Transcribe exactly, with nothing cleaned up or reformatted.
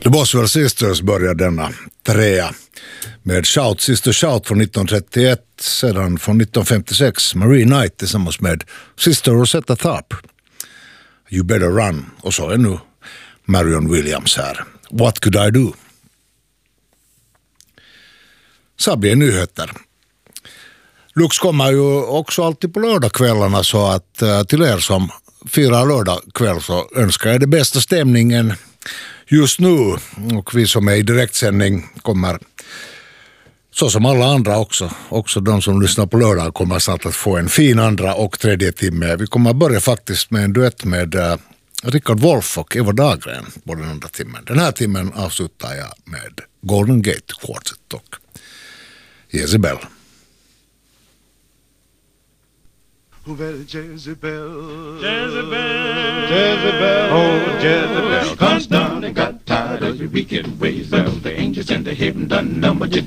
The Boswell Sisters började denna trea med Shout Sister Shout från nittonhundratrettioett, sedan från nittonhundrafemtiosex Marie Knight tillsammans med Sister Rosetta Tharpe, You Better Run, och så är nu Marion Williams här, What Could I Do? Så blir nyheter. Lux kommer ju också alltid på lördagskvällarna, så att uh, till er som firar lördagkväll så önskar jag det bästa stämningen just nu, och vi som är i direktsändning kommer, så som alla andra också, också de som lyssnar på lördag kommer snart att få en fin andra och tredje timme. Vi kommer börja faktiskt med en duett med uh, Richard Wolff och Eva Dahlgren på den andra timmen. Den här timmen avslutar jag med Golden Gate Quartet och Jezebel. Well, Jezebel, Jezebel, Jezebel, oh Jezebel, comes down and got tired of your wicked ways. Well, the angels in the heaven done done what you